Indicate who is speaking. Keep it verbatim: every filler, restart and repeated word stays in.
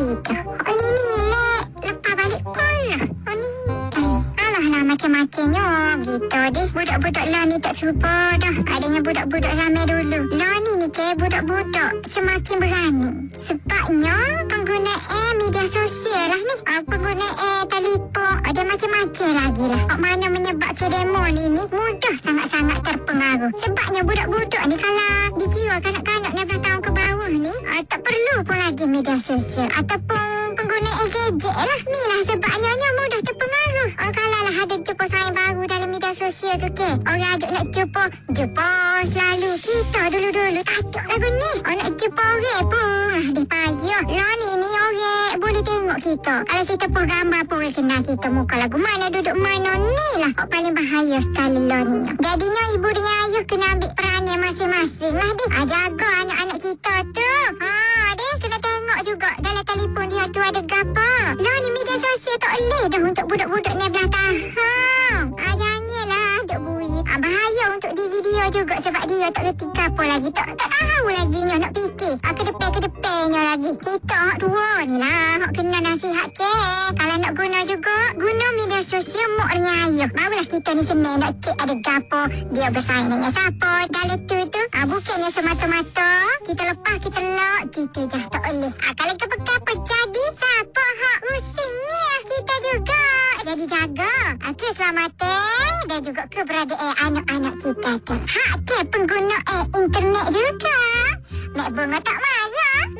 Speaker 1: gitu. Oh ni ni lek. Lepas balik sekolah. Oh ni. Eh, alah lah macam-macamnya gitu deh. Budak-budak lah ni tak serupa dah. Adanya budak-budak zaman dulu. Lah ni ni ke budak-budak semakin berani. Sebabnya penggunaan media sosial lah ni. Uh, penggunaan telefon. Ada macam-macam lagi lah. Kat mana menyebabkan demo ni ni mudah sangat-sangat terpengaruh. Sebabnya budak-budak ni kalau dikira kanak-kanak enam belas tahun ke bawah ni uh, tak perlu pun lagi media sosial ataupun penggunaan gadget lah. Ni lah sebabnya mudah terpengaruh. Uh, kalau lah ada jumpa saing baru dalam media sosial tu ke. Orang ajak nak jumpa, jumpa selalu. Kita dulu-dulu takut lagu ni. Oh nak jumpa orang pun ah, dia payah. Lah ni ni orang boleh tengok kita. Kalau kita pun gambar pun orang kenal kita muka lagu mana, duduk mana. Ni lah yang paling bahaya sekali lah ni. Jadinya ibu dengan ayah kena ambil peranan masing-masing lah dia. Ah, jaga anak-anak kita tu. Ha, dia kena tengok juga dalam telefon dia tu ada gapa. Lah ni media sosial tak boleh dah untuk budak-budak enam belas tahun. Ah, janganlah duk bui. Ah, bahaya untuk diri dia juga sebab dia tak reti apa lagi. Tak tak tahu lagi nya nak fikir. Ah, ke depan ke depannya lagi. Kita hak tua ni lah hak kena nasihat ke. Kalau nak guna juga guna media sosial mak dengan ayah. Barulah kita ni senang nak cek ada gapo dia bersaing dengan siapa. Dalam tu tu ah, bukannya semata-mata kita lepas kita lock gitu je tak boleh. Ah, kalau apa-apa jadi siapa hak rusingnya kita juga. Jadi jaga ah, keselamatan dan juga keberadaan anak-anak kita tu. Hak ke penggunaan internet juga. Mek bunga tak marah.